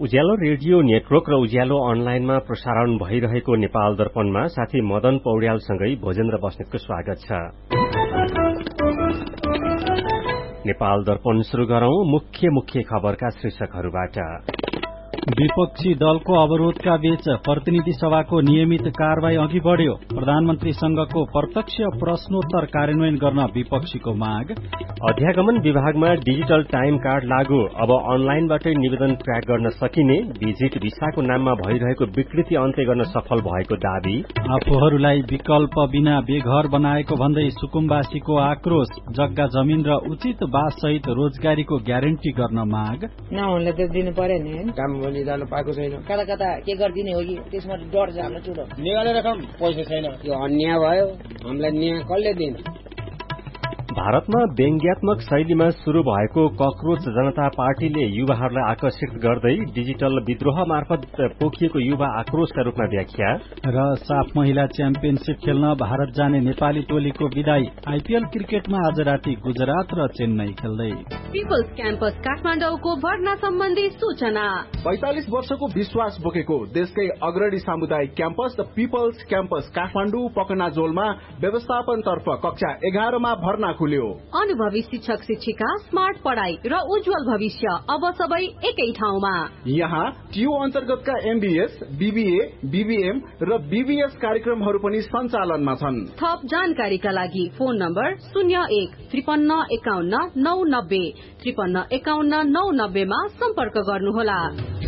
उज्यालो radio network र उज्यालो अनलाइनमा प्रसारण भइरहेको नेपाल दर्पणमा साथी मदन पौड्यालसँगै भोजेन्द्र बस्नेतको स्वागत छ। नेपाल दर्पण शुरू गरौं मुख्य खबरका शीर्षकहरूबाट। विपक्षी दलको अवरोधका बीच प्रतिनिधि सभाको नियमित कार्यवाही अघि बढ़्यो। प्रधानमन्त्रीसँगको प्रत्यक्ष प्रश्नोत्तर कार्यान्वयन गर्न विपक्षीको माग। अध्यागमन विभागमा डिजिटल टाइम कार्ड लागू, अब अनलाइनबाटै निवेदन ट्र्याक गर्न सकिने। भिजिट भिसाको नाममा भइरहेको विकृति अन्त्य गर्न सफल भएको दावी। आफूहरूलाई विकल्प बिना बेघर बनाएको भन्दै सुकुम्बासीको आक्रोश। जग्गा जमिन र उचित बाससहित रोजगारीको ग्यारेन्टी गर्न माग। नहुनले त दिनु पर्यो नि, काम जानु पाएको छैन, कता कता के गरिदिने हो कि त्यसमा डर छ हाम्रो ठुलो। निकालेर रकम पैसा छैन, यो अन्याय भयो, हामीलाई न्याय कसले दिन्छ? भारतमा व्यङ्ग्यात्मक शैलीमा शुरू भएको ककरोच जनता पार्टीले युवाहरूलाई आकर्षित गर्दै डिजिटल विद्रोह मार्फत पोखिएको युवा आक्रोशका रूपमा व्याख्या। र साफ महिला च्याम्पियनशीप खेल्न भारत जाने नेपाली टोलीको विदाई। आइपीएल क्रिकेटमा आज राति गुजरात र चेन्नई खेल्दै। पिपल्स क्याम्पस काठमाडौँको भर्ना सम्बन्धी सूचना। 45 वर्षको विश्वास बोकेको देशकै अग्रणी सामुदायिक campus the people's campus Kathmandu पकनाजोलमा व्यवस्थापन तर्फ कक्षा 11 मा भर्ना खुल्यो। अनुभवी शिक्षक शिक्षिका, स्मार्ट पढ़ाई र उज्जवल भविष्य अब सबै एकै ठाउँमा। यहाँ टियु अन्तर्गतका एमबीएस, बीबीए, बीबीएम र बीबीएस कार्यक्रमहरू पनि सञ्चालनमा छन्। थप जानकारीका लागि फोन नम्बर 01-5351-990 5351-990 मा सम्पर्क गर्नुहोला।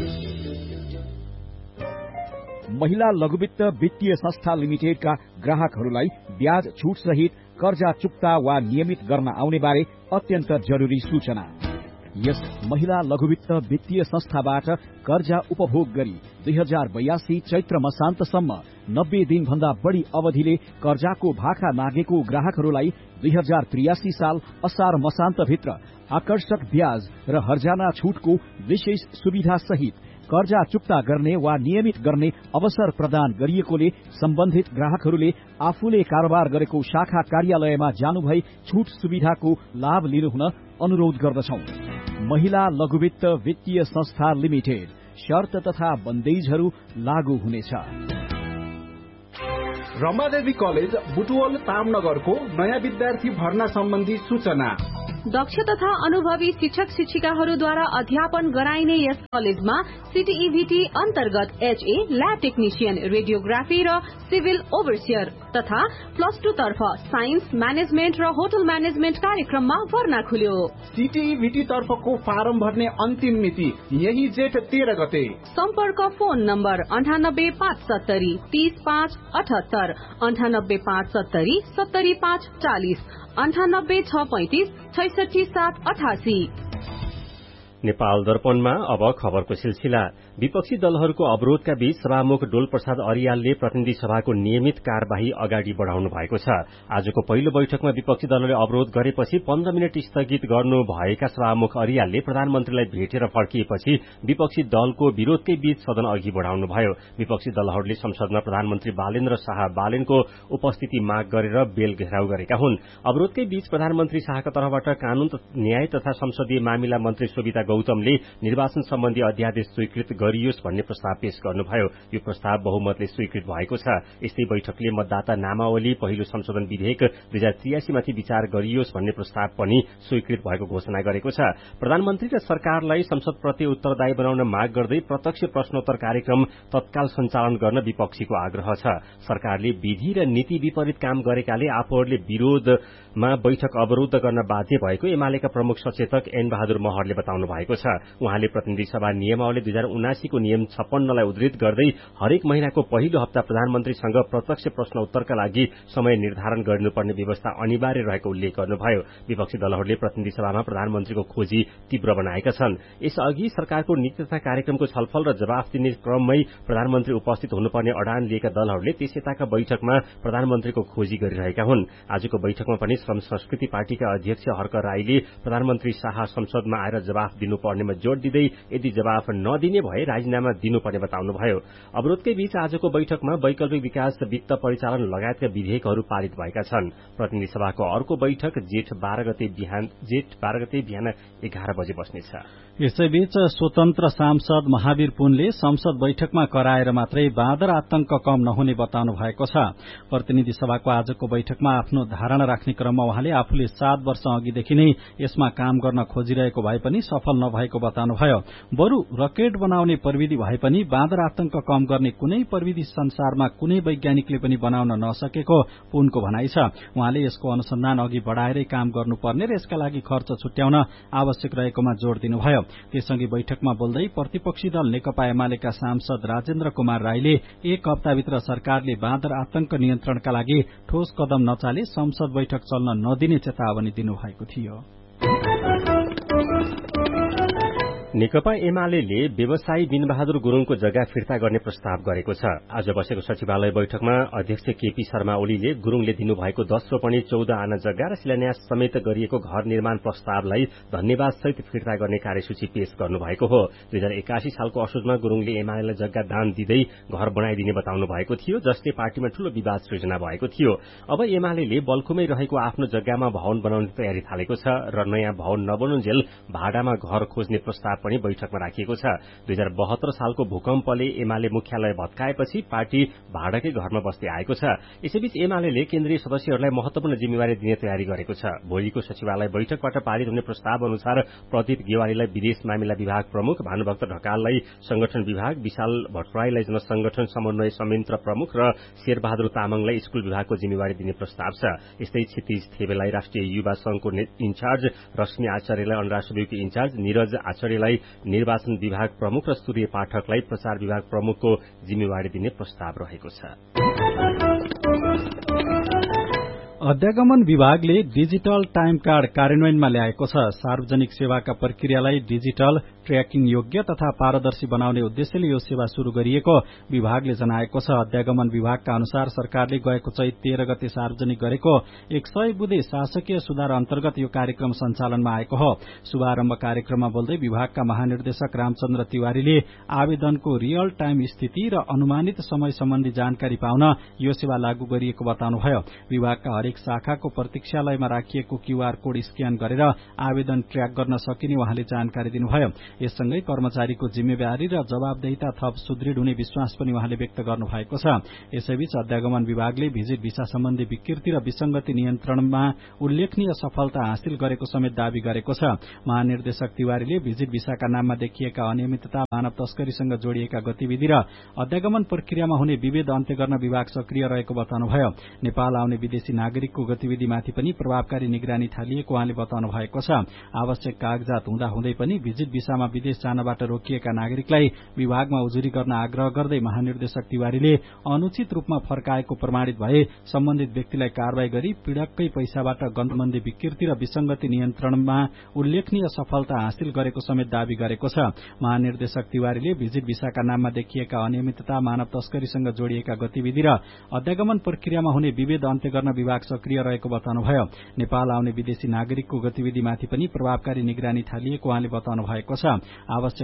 महिला लघुवित्त वित्तीय संस्था लिमिटेडका ग्राहकहरूलाई ब्याज छुट सहित कर्जा चुक्ता वा नियमित गर्न आउने बारे अत्यन्त जरुरी सूचना। यस महिला लघुवित्त वित्तीय संस्थाबाट कर्जा उपभोग गरी 2082 चैत्र मसान्तसम्म 90 दिन भन्दा बढ़ी अवधिले कर्जाको भाका मागेको ग्राहकहरूलाई 2083 साल असार मसान्तभित्र आकर्षक ब्याज र हर्जाना छुटको विशेष सुविधा सहित कर्जा चुक्ता गर्ने वा नियमित गर्ने अवसर प्रदान गरिएकोले सम्बन्धित ग्राहकहरूले आफूले कारोबार गरेको शाखा कार्यालयमा जानुभई छुट सुविधाको लाभ लिनुहुन अनुरोध गर्दछौं। महिला लघुवित्त वित्तीय संस्था लिमिटेड। शर्त तथा बन्देजहरू लागू हुनेछ। रमादेवी कलेज बुटवल तामनगरको नयाँ विद्यार्थी भर्ना सम्बन्धी सूचना। दक्ष तथा अनुभवी शिक्षक शिक्षिकाहरूद्वारा अध्यापन गराइने यस कलेजमा सीटीईभीटी अन्तर्गत एचए, ल्याब टेक्निशियन, रेडियोग्राफी र सिभिल ओभरसियर तथा +2 तर्फ साइन्स, म्यानेजमेन्ट र होटल म्यानेजमेन्ट कार्यक्रममा भर्ना खुल्यो। सीटीईभीटी तर्फको फारम भर्ने अन्तिम मिति यही जेठ 13 गते। सम्पर्क फोन नम्बर 9857 30578 9857 70540 9865 66788। नेपाल दर्पणमा अब खबरको सिलसिला। विपक्षी दलहरूको अवरोधका बीच सभामुख डोलप्रसाद अरियालले प्रतिनिधि सभाको नियमित कार्यवाही अगाडि बढ़ाउनु भएको छ। आजको पहिलो बैठकमा विपक्षी दलले अवरोध गरेपछि 15 मिनट स्थगित गर्नु भएका सभामुख अरियालले प्रधानमन्त्रीलाई भेटेर फर्किएपछि विपक्षी दलको विरोधकै बीच सदन अघि बढ़ाउनुभयो। विपक्षी दलहरूले संसदमा प्रधानमन्त्री बालेन्द्र शाह बालेनको उपस्थिति माग गरेर बेल घेराउ गरेका हुन्। अवरोधकै बीच प्रधानमन्त्री शाहका तर्फबाट कानून न्याय तथा संसदीय मामिला मन्त्री सोभिता गौतमले निर्वाचन सम्बन्धी अध्यादेश स्वीकृत गरियोस् भन्ने प्रस्ताव पेश गर्नुभयो। यो प्रस्ताव बहुमतले स्वीकृत भएको छ। यस्तै बैठकले मतदाता नामावली पहिलो संशोधन विधेयक 2083 माथि विचार गरियोस् भन्ने प्रस्ताव पनि स्वीकृत भएको घोषणा गरेको छ। प्रधानमन्त्री र सरकारलाई संसदप्रति उत्तरदायी बनाउन माग गर्दै प्रत्यक्ष प्रश्नोत्तर कार्यक्रम तत्काल सञ्चालन गर्न विपक्षीको आग्रह छ। सरकारले विधि र नीति विपरीत काम गरेकाले आफूहरूले विरोधमा बैठक अवरुद्ध गर्न बाध्य भएको एमालेका प्रमुख सचेतक एन बहादुर महरले बताउनु भएको छ। उहाँले प्रतिनिधि सभा नियमावली 2079 को नियम 56 लाई उद्धृत गर्दै हरेक महिनाको पहिलो हप्ता प्रधानमन्त्रीसँग प्रत्यक्ष प्रश्न उत्तरका लागि समय निर्धारण गर्नुपर्ने व्यवस्था अनिवार्य रहेको उल्लेख गर्नुभयो। विपक्षी दलहरूले प्रतिनिधि सभामा प्रधानमन्त्रीको खोजी तीव्र बनाएका छन्। यसअघि सरकारको नीति तथा कार्यक्रमको छलफल र जवाफ दिने क्रममै प्रधानमन्त्री उपस्थित हुनुपर्ने अडान लिएका दलहरूले त्यसयताका बैठकमा प्रधानमन्त्रीको खोजी गरिरहेका हुन्। आजको बैठकमा पनि श्रम संस्कृति पार्टीका अध्यक्ष हर्क राईले प्रधानमन्त्री शाह संसदमा आएर जवाफ दिनुपर्नेमा जोड़ दिँदै यदि जवाफ नदिने भए भए राजीनामा दिनुपर्ने बताउनुभयो। अवरोधकै बीच आजको बैठकमा वैकल्पिक विकास, वित्त परिचालन लगायतका विधेयकहरू पारित भएका छन्। प्रतिनिधि सभाको अर्को बैठक जेठ 12 गते बिहान 11 बजे बस्नेछ। यसैबीच स्वतन्त्र सांसद महावीर पुनले संसद बैठकमा कराएर मात्रै बाँदर आतंक कम नहुने बताउनु भएको छ। प्रतिनिधि सभाको आजको बैठकमा आफ्नो धारणा राख्ने क्रममा उहाँले आफूले 7 वर्ष अघिदेखि नै यसमा काम गर्न खोजिरहेको भए पनि सफल नभएको बताउनुभयो। बरु रकेट बनाउने प्रविधि भए पनि बाँदर आतंक कम गर्ने कुनै प्रविधि संसारमा कुनै वैज्ञानिकले पनि बनाउन नसकेको पुनको भनाइ छ। उहाँले यसको अनुसन्धान अघि बढ़ाएरै काम गर्नुपर्ने र यसका लागि खर्च छुट्याउन आवश्यक रहेकोमा जोड़ दिनुभयो। त्यससँगै बैठकमा बोल्दै प्रतिपक्षी दल नेकपा एमालेका सांसद राजेन्द्र कुमार राईले एक हप्ताभित्र सरकारले बाँदर आतंक नियन्त्रणका लागि ठोस कदम नचाले संसद बैठक चल्न नदिने चेतावनी दिनुभएको थियो। नेकपा एमालेले व्यवसायी बिनबहादुर गुरूङको जग्गा फिर्ता गर्ने प्रस्ताव गरेको छ। आज बसेको सचिवालय बैठकमा अध्यक्ष केपी शर्मा ओलीले गुरूङले दिनुभएको 10 रोपनी 14 आना जग्गा र शिलान्यास समेत गरिएको घर निर्माण प्रस्तावलाई धन्यवाद सहित फिर्ता गर्ने कार्यसूची पेश गर्नुभएको हो। 2081 सालको असोजमा गुरूङले एमालेलाई जग्गा दान दिँदै घर बनाइदिने बताउनु भएको थियो, जसले पार्टीमा ठूलो विवाद सृजना भएको थियो। अब एमालेले बल्खुमै रहेको आफ्नो जग्गामा भवन बनाउने तयारी थालेको छ र नयाँ भवन नबनुन्जेल भाडामा घर खोज्ने प्रस्ताव पनि बैठकमा राखिएको छ। 2072 सालको भूकम्पले एमाले मुख्यालय भत्काएपछि पार्टी भाडाकै घरमा बस्दै आएको छ। यसैबीच एमालेले केन्द्रीय सदस्यहरूलाई महत्वपूर्ण जिम्मेवारी दिने तयारी गरेको छ। भोलिको सचिवालय बैठकबाट पारित हुने प्रस्ताव अनुसार प्रदीप गेवालीलाई विदेश मामिला विभाग प्रमुख, भानुभक्त ढकाललाई संगठन विभाग, विशाल भट्टराईलाई जनसंगठन समन्वय संयन्त्र प्रमुख र शेरबहादुर तामाङलाई स्कूल विभागको जिम्मेवारी दिने प्रस्ताव छ। यस्तै क्षितिज थेबेलाई राष्ट्रिय युवा संघको इन्चार्ज, रश्मि आचार्यलाई अनराष्ट्रिय ब्यूरोको इन्चार्ज, निरज आचार्यलाई निर्वाचन विभाग प्रमुख र सूर्य पाठकलाई प्रचार विभाग प्रमुखको जिम्मेवारी दिने प्रस्ताव रहेको छ। अध्यागमन विभागले डिजिटल टाइम कार्ड कार्यान्वयनमा ल्याएको छ। सार्वजनिक सेवाका प्रक्रियालाई डिजिटल, ट्र्याकिङ योग्य तथा पारदर्शी बनाउने उद्देश्यले यो सेवा शुरू गरिएको विभागले जनाएको छ। अध्यागमन विभागका अनुसार सरकारले गएको चैत 13 गते सार्वजनिक गरेको 100 बुँदे शासकीय सुधार अन्तर्गत यो कार्यक्रम सञ्चालनमा आएको हो। शुभारम्भ कार्यक्रममा बोल्दै विभागका महानिर्देशक रामचन्द्र तिवारीले आवेदनको रियल टाइम स्थिति र अनुमानित समय सम्बन्धी जानकारी पाउन यो सेवा लागू गरिएको बताउनुभयो। विभागका हरेक शाखाको प्रतीक्षालयमा राखिएको क्यूआर कोड स्क्यान गरेर आवेदन ट्र्याक गर्न सकिने उहाँले जानकारी दिनुभयो। यससँगै कर्मचारीको जिम्मेवारी र जवाबदेहिता थप सुदृढ हुने विश्वास पनि उहाँले व्यक्त गर्नुभएको छ। यसैबीच अध्यागमन विभागले भिजिट भिसा सम्बन्धी विकृति र विसंगति नियन्त्रणमा उल्लेखनीय सफलता हासिल गरेको समेत दावी गरेको छ। महानिर्देशक तिवारीले भिजिट भिसाका नाममा देखिएका अनियमितता, मानव तस्करीसँग जोडिएका गतिविधि र अध्यागमन प्रक्रियामा हुने विभेद अन्त्य गर्न विभाग सक्रिय रहेको बताउनुभयो। नेपाल आउने विदेशी नागरिकको गतिविधिमाथि पनि प्रभावकारी निगरानी थालिएको उहाँले बताउनु भएको छ। आवश्यक कागजात हुँदाहुँदै पनि भिजिट भिसामा विदेश जानबाट रोकिएका नागरिकलाई विभागमा उजुरी गर्न आग्रह गर्दै महानिर्देशक तिवारीले अनुचित रूपमा फर्काएको प्रमाणित भए सम्बन्धित व्यक्तिलाई कारवाही गरी पीड़ककै पैसाबाट गन्तव्य विकृति र विसंगति नियन्त्रणमा उल्लेखनीय सफलता हासिल गरेको समेत दावी गरेको छ। महानिर्देशक तिवारीले भिजिट भिसाका नाममा देखिएका अनियमितता, मानव तस्करीसँग जोडिएका गतिविधि र अध्यागमन प्रक्रियामा हुने विभेद अन्त्य गर्न विभाग सक्रिय रहेको बताउनुभयो। नेपाल आउने विदेशी नागरिकको गतिविधिमाथि पनि प्रभावकारी निगरानी थालिएको उहाँले बताउनु भएको छ। आवश्यक